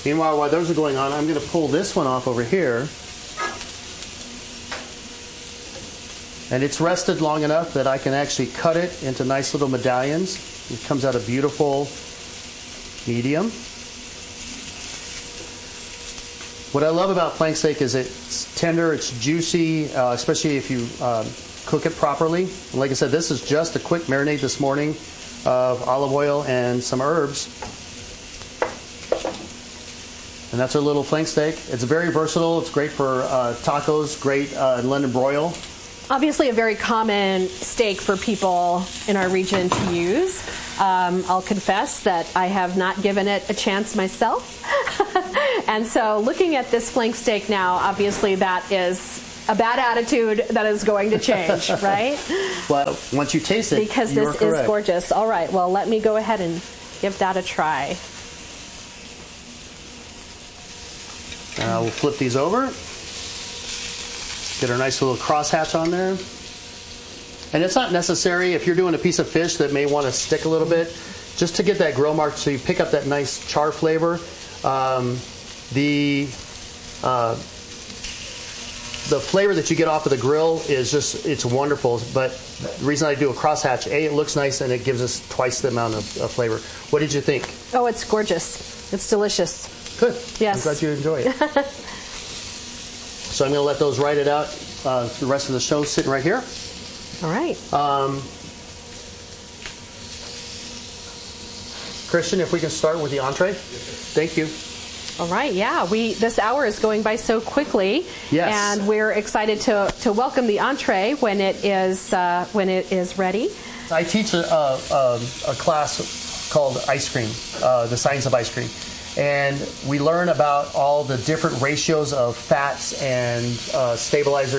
Meanwhile, while those are going on, I'm going to pull this one off over here. And it's rested long enough that I can actually cut it into nice little medallions. It comes out a beautiful medium. What I love about flank steak is it's tender, it's juicy, especially if you cook it properly. And like I said, this is just a quick marinade this morning of olive oil and some herbs. And that's our little flank steak. It's very versatile. It's great for tacos, great in London broil. Obviously a very common steak for people in our region to use. I'll confess that I have not given it a chance myself. And so looking at this flank steak now, obviously that is a bad attitude that is going to change, right? Well, once you taste it, because this is gorgeous. All right, well, let me go ahead and give that a try. We'll flip these over. Get our nice little crosshatch on there. And it's not necessary if you're doing a piece of fish that may want to stick a little bit, just to get that grill mark so you pick up that nice char flavor. The flavor that you get off of the grill is just, it's wonderful. But the reason I do a crosshatch, A, it looks nice and it gives us twice the amount of flavor. What did you think? Oh, it's gorgeous. It's delicious. Good. Yes. I'm glad you enjoy it. So I'm going to let those ride it out the rest of the show sitting right here. All right. Christian, if we can start with the entree. Thank you. All right, yeah. This hour is going by so quickly. Yes. And we're excited to welcome the entree when it is ready. I teach a class called Ice Cream, the Science of Ice Cream. And we learn about all the different ratios of fats and stabilizers